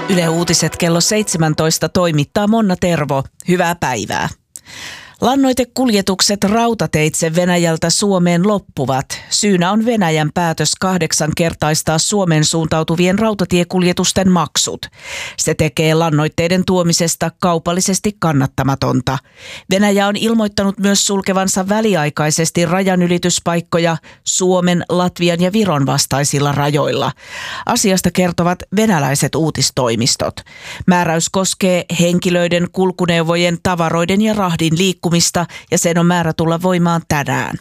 Yle Uutiset kello 17 toimittaa Monna Tervo. Hyvää päivää. Lannoitekuljetukset rautateitse Venäjältä Suomeen loppuvat. Syynä on Venäjän päätös 8-kertaistaa Suomeen suuntautuvien rautatiekuljetusten maksut. Se tekee lannoitteiden tuomisesta kaupallisesti kannattamatonta. Venäjä on ilmoittanut myös sulkevansa väliaikaisesti rajanylityspaikkoja Suomen, Latvian ja Viron vastaisilla rajoilla. Asiasta kertovat venäläiset uutistoimistot. Määräys koskee henkilöiden, kulkuneuvojen, tavaroiden ja rahdin liikkumista ja sen on määrä tulla voimaan tänään.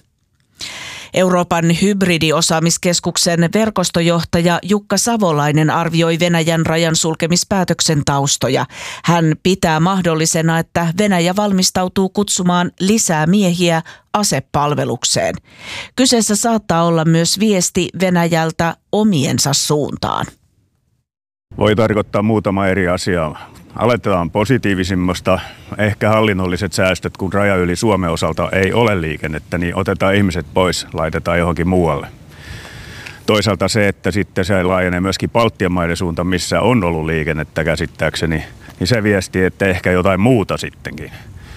Euroopan hybridiosaamiskeskuksen verkostojohtaja Jukka Savolainen arvioi Venäjän rajan sulkemispäätöksen taustoja. Hän pitää mahdollisena, että Venäjä valmistautuu kutsumaan lisää miehiä asepalvelukseen. Kyseessä saattaa olla myös viesti Venäjältä omiensa suuntaan. Voi tarkoittaa muutama eri asiaa. Aletetaan positiivisimmasta, ehkä hallinnolliset säästöt, kun raja yli Suomen osalta ei ole liikennettä, niin otetaan ihmiset pois, laitetaan johonkin muualle. Toisaalta se, että sitten se laajenee myöskin Baltian maiden suuntaan, missä on ollut liikennettä käsittääkseni, niin se viesti, että ehkä jotain muuta sittenkin.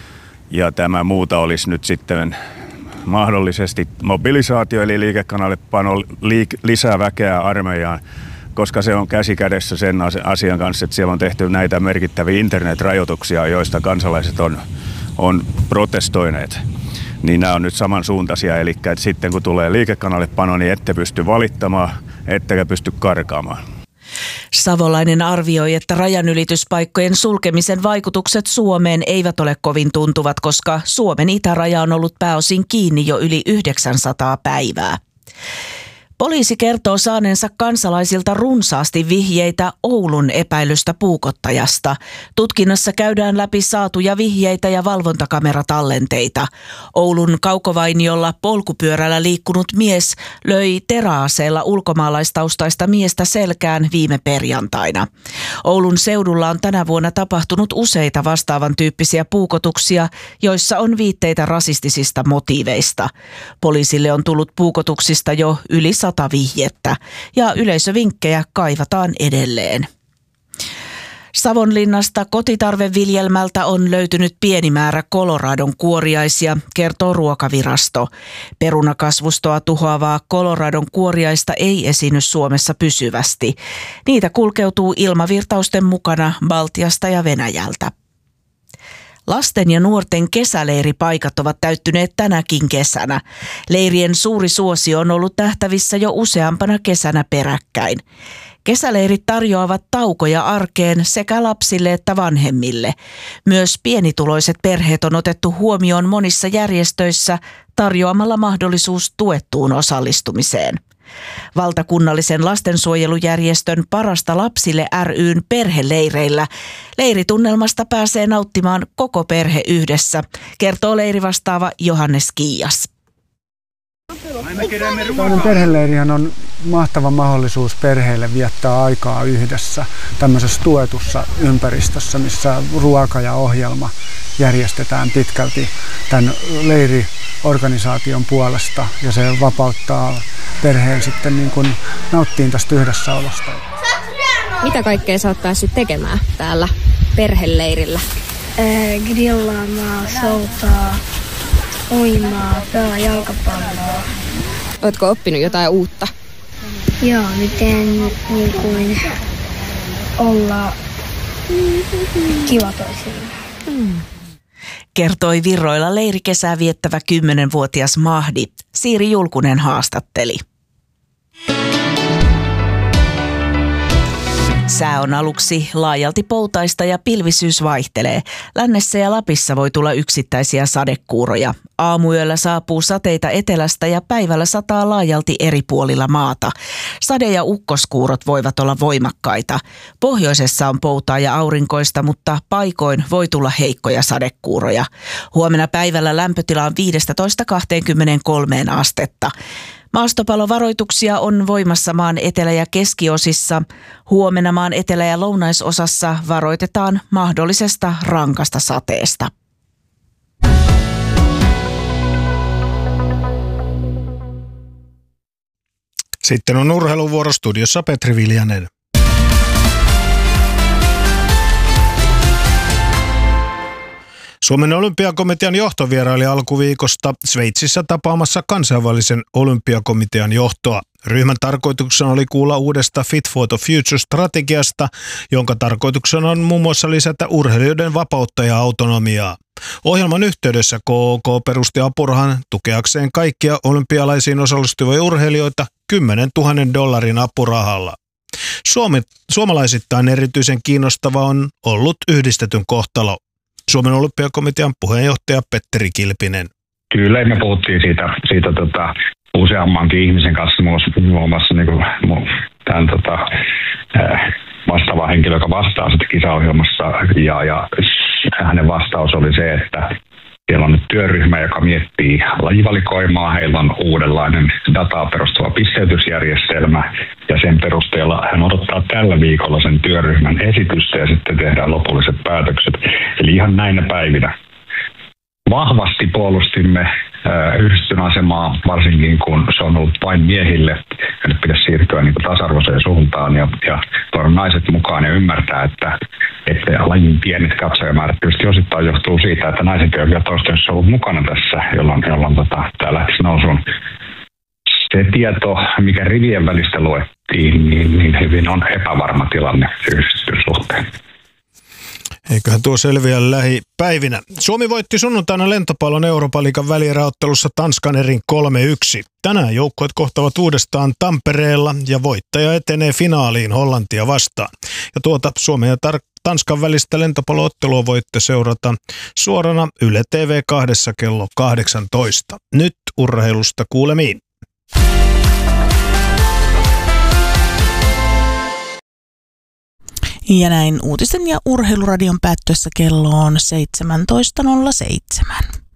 Ja tämä muuta olisi nyt sitten mahdollisesti mobilisaatio, eli liikekannallepano lisää väkeä armeijaan, koska se on käsi kädessä sen asian kanssa, että siellä on tehty näitä merkittäviä internetrajoituksia, joista kansalaiset on protestoineet. Niin nämä on nyt samansuuntaisia, eli että sitten kun tulee liikekannallepano, niin ette pysty valittamaan, ettekä pysty karkaamaan. Savolainen arvioi, että rajanylityspaikkojen sulkemisen vaikutukset Suomeen eivät ole kovin tuntuvat, koska Suomen itäraja on ollut pääosin kiinni jo yli 900 päivää. Poliisi kertoo saaneensa kansalaisilta runsaasti vihjeitä Oulun epäilystä puukottajasta. Tutkinnassa käydään läpi saatuja vihjeitä ja valvontakameраtallenteita. Oulun Kaukovainiolla polkupyörällä liikkunut mies löi teräaseella ulkomaalaistaustaista miestä selkään viime perjantaina. Oulun seudulla on tänä vuonna tapahtunut useita vastaavan tyyppisiä puukotuksia, joissa on viitteitä rasistisista motiiveista. Poliisille on tullut puukotuksista jo yli 100 vihjettä ja yleisövinkkejä kaivataan edelleen. Savonlinnasta kotitarveviljelmältä on löytynyt pieni määrä Coloradon kuoriaisia, kertoo Ruokavirasto. Perunakasvustoa tuhoavaa Coloradon kuoriaista ei esiinny Suomessa pysyvästi. Niitä kulkeutuu ilmavirtausten mukana Baltiasta ja Venäjältä. Lasten ja nuorten kesäleiripaikat ovat täyttyneet tänäkin kesänä. Leirien suuri suosio on ollut nähtävissä jo useampana kesänä peräkkäin. Kesäleirit tarjoavat taukoja arkeen sekä lapsille että vanhemmille. Myös pienituloiset perheet on otettu huomioon monissa järjestöissä tarjoamalla mahdollisuus tuettuun osallistumiseen. Valtakunnallisen lastensuojelujärjestön Parasta lapsille ry:n perheleireillä leiritunnelmasta pääsee nauttimaan koko perhe yhdessä, kertoo leirivastaava Johannes Kiias. Tällainen perheleirihän on mahtava mahdollisuus perheille viettää aikaa yhdessä tämmöisessä tuetussa ympäristössä, missä ruoka ja ohjelma järjestetään pitkälti tämän leiriorganisaation puolesta ja se vapauttaa perheen sitten niin kuin nauttiin tästä yhdessäolosta. Mitä kaikkea sä oot päässyt tekemään täällä perheleirillä? Grillaamaan, soutaa, uimaa, pelaa jalkapalloa. Ootko oppinut jotain uutta? Joo, miten niin kuin olla kiva toisille. Kertoi Virroilla leirikesää viettävä 10-vuotias Mahdi. Siiri Julkunen haastatteli. Sää on aluksi laajalti poutaista ja pilvisyys vaihtelee. Lännessä ja Lapissa voi tulla yksittäisiä sadekuuroja. Aamuyöllä saapuu sateita etelästä ja päivällä sataa laajalti eri puolilla maata. Sade- ja ukkoskuurot voivat olla voimakkaita. Pohjoisessa on poutaa ja aurinkoista, mutta paikoin voi tulla heikkoja sadekuuroja. Huomenna päivällä lämpötila on 15–23 astetta. Maastopalovaroituksia on voimassa maan etelä- ja keskiosissa. Huomenna maan etelä- ja lounaisosassa varoitetaan mahdollisesta rankasta sateesta. Sitten on urheiluvuoro studiossa Petri Viljanen. Suomen olympiakomitean johto vieraili alkuviikosta Sveitsissä tapaamassa kansainvälisen olympiakomitean johtoa. Ryhmän tarkoituksena oli kuulla uudesta Fit for the Future-strategiasta, jonka tarkoituksena on muun muassa lisätä urheilijoiden vapautta ja autonomiaa. Ohjelman yhteydessä KOK perusti apurahan tukeakseen kaikkia olympialaisiin osallistuvia urheilijoita $10 000 apurahalla. Suomalaisittain erityisen kiinnostava on ollut yhdistetyn kohtalo. Suomen olympiakomitean puheenjohtaja Petteri Kilpinen. Kyllä, me puhuttiin siitä useammankin ihmisen kanssa, muun muassa niin tämän vastaava henkilö, joka vastaa sitten kisaohjelmassa, ja hänen vastaus oli se, että siellä on nyt työryhmä, joka miettii lajivalikoimaa. Heillä on uudenlainen dataa perustuva pisteytysjärjestelmä, ja sen perusteella hän odottaa tällä viikolla sen työryhmän esitystä ja sitten tehdään lopulliset päätökset. Eli ihan näinä päivinä. Vahvasti puolustimme yhdistyn asemaa, varsinkin kun se on ollut vain miehille. Ja nyt pitäisi siirtyä niin kuin tasa-arvoiseen suuntaan ja tuoda naiset mukaan ja ymmärtää, että lajin pienet katsojamäärät tietysti osittain johtuu siitä, että naiset ei ole toistaiseksi ollut mukana tässä, jolloin tämä lähtisi nousuun. Se tieto, mikä rivien välistä luettiin, niin hyvin on epävarma tilanne yhdistyn suhteen. Eiköhän tuo selviä lähipäivinä. Suomi voitti sunnuntaina lentopallon Euroopan liigan välieräottelussa Tanskan erin 3-1. Tänään joukkueet kohtavat uudestaan Tampereella ja voittaja etenee finaaliin Hollantia vastaan. Ja tuota Suomen ja Tanskan välistä lentopalloottelua voitte seurata suorana Yle TV2 kello 18. Nyt urheilusta kuulemiin. Ja näin uutisten ja urheiluradion päättyessä kello on 17.07.